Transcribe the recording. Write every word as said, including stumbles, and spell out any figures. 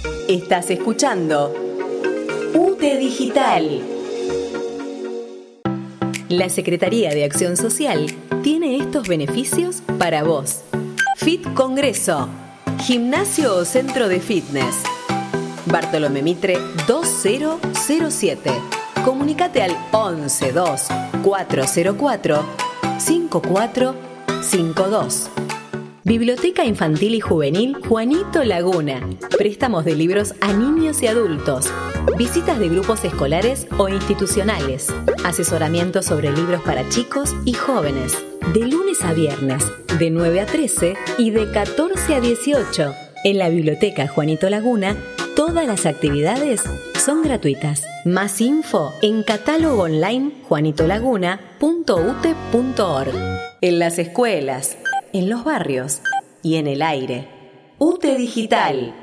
Estás escuchando U T E Digital. La Secretaría de Acción Social tiene estos beneficios para vos. Fit Congreso, gimnasio o centro de fitness. Bartolomé Mitre dos mil siete. Comunicate al once dos cuatro cero cuatro cinco cuatro cinco dos. Biblioteca Infantil y Juvenil Juanito Laguna. Préstamos de libros a niños y adultos. Visitas de grupos escolares o institucionales. Asesoramiento sobre libros para chicos y jóvenes. De lunes a viernes, de nueve a trece y de catorce a dieciocho. En la Biblioteca Juanito Laguna, todas las actividades son gratuitas. Más info en catálogo online juanito laguna punto u t e punto org. En las escuelas, en los barrios y en el aire. U T E Digital.